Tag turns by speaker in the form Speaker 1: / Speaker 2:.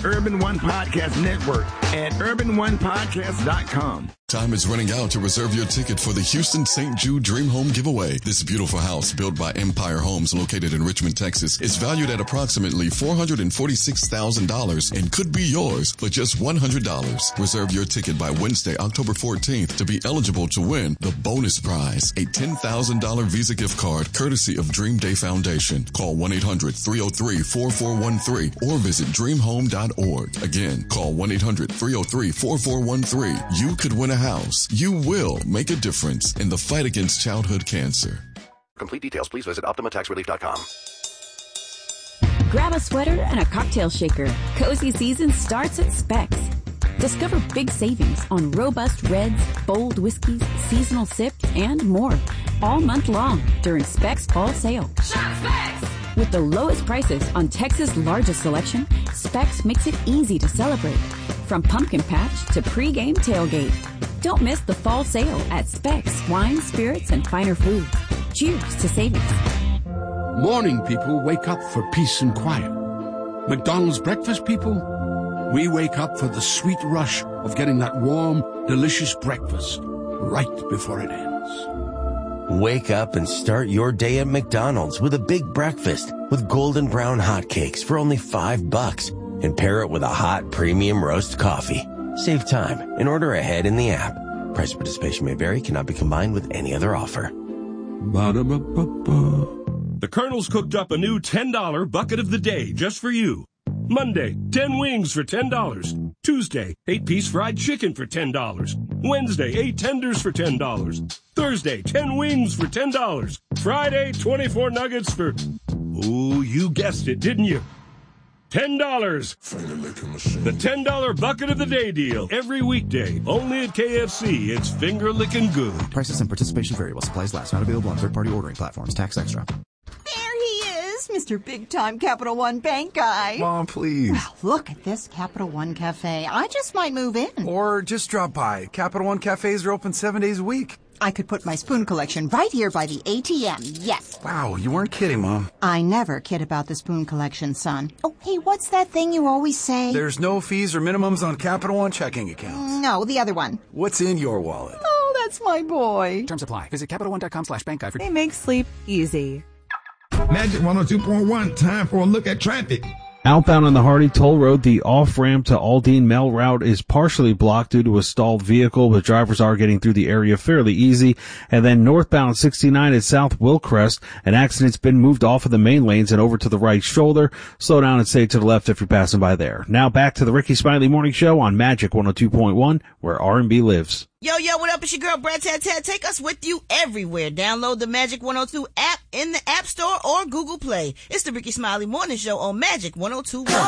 Speaker 1: Urban One Podcast Network at urbanonepodcast.com.
Speaker 2: Time is running out to reserve your ticket for the Houston St. Jude Dream Home Giveaway. This beautiful house, built by Empire Homes, located in Richmond, Texas, is valued at approximately $446,000 and could be yours for just $100. Reserve your ticket by Wednesday, October 14th to be eligible to win the bonus prize, a $10,000 Visa gift card courtesy of Dream Day Foundation. Call 1-800-303-4413 or visit dreamhome.org. Again, call 1-800-303-4413. You could win a house. You will make a difference in the fight against childhood cancer.
Speaker 3: Complete details, please visit OptimaTaxRelief.com.
Speaker 4: Grab a sweater and a cocktail shaker. Cozy season starts at Specs. Discover big savings on robust reds, bold whiskeys, seasonal sips, and more. All month long during Specs Fall Sale.
Speaker 5: Shop Specs!
Speaker 4: With the lowest prices on Texas' largest selection, Specs makes it easy to celebrate. From pumpkin patch to pre-game tailgate. Don't miss the fall sale at Specs Wine, Spirits, and Finer Foods. Cheers to savings.
Speaker 6: Morning people wake up for peace and quiet. McDonald's breakfast people, we wake up for the sweet rush of getting that warm, delicious breakfast right before it ends.
Speaker 7: Wake up and start your day at McDonald's with a big breakfast with golden brown hotcakes for only $5 and pair it with a hot premium roast coffee. Save time and order ahead in the app. Price of participation may vary, cannot be combined with any other offer.
Speaker 6: Ba-da-ba-ba-ba.
Speaker 8: The Colonel's cooked up a new $10 bucket of the day just for you. Monday, 10 wings for $10. Tuesday, 8-piece fried chicken for $10. Wednesday, 8 tenders for $10. Thursday, 10 wings for $10. Friday, 24 nuggets for... Ooh, you guessed it, didn't you? $10. The $10 bucket of the day deal. Every weekday. Only at KFC. It's finger-licking good.
Speaker 9: Prices and participation variable. Supplies last. Not available on third-party ordering platforms. Tax extra.
Speaker 10: There he is, Mr. Big-Time Capital One Bank guy.
Speaker 11: Mom, please.
Speaker 10: Well, look at this Capital One Cafe. I just might move in.
Speaker 11: Or just drop by. Capital One Cafes are open 7 days a week.
Speaker 10: I could put my spoon collection right here by the ATM, yes.
Speaker 11: Wow, you weren't kidding, Mom.
Speaker 10: I never kid about the spoon collection, son. Oh, hey, what's that thing you always say?
Speaker 11: There's no fees or minimums on Capital One checking accounts.
Speaker 10: No, the other one.
Speaker 11: What's in your wallet?
Speaker 10: Oh, that's my boy.
Speaker 9: Terms apply. Visit CapitalOne.com/bankguide for...
Speaker 12: They make sleep easy.
Speaker 1: Magic 102.1, time for a look at traffic.
Speaker 13: Outbound on the Hardy Toll Road, the off-ramp to Aldine Mel route is partially blocked due to a stalled vehicle, but drivers are getting through the area fairly easy. And then northbound 69 at South Willcrest, an accident's been moved off of the main lanes and over to the right shoulder. Slow down and stay to the left if you're passing by there. Now back to the Ricky Smiley Morning Show on Magic 102.1, where R&B lives.
Speaker 14: Yo, what up? It's your girl, Brad Tat. Take us with you everywhere. Download the Magic 102 app in the App Store or Google Play. It's the Ricky Smiley Morning Show on Magic 102.1.